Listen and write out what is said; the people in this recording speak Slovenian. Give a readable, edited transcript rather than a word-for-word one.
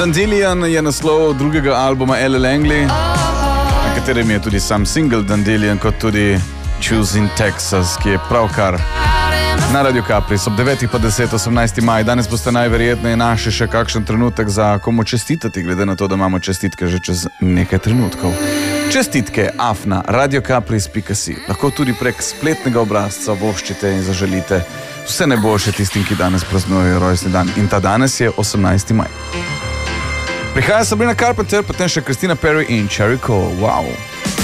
Dandelion je naslov drugega albuma Elle Langley, na katerem je tudi sam single Dandelion, kot tudi Choosing Texas, ki je pravkar na Radio Capris ob 9:10, 18. maj. Danes boste najverjetneje našli še kakšen trenutek za komu čestitati, glede na to, da imamo čestitke že čez nekaj trenutkov. Čestitke afna.radiocapris.si. Lahko tudi prek spletnega obrazca voščite in zaželite vse najboljše tistim, ki danes praznujejo rojstni dan. In ta danes je 18. maj. Prihaja Sabrina Carpenter, potem še Christina Perri in Cherry Cole. Wow.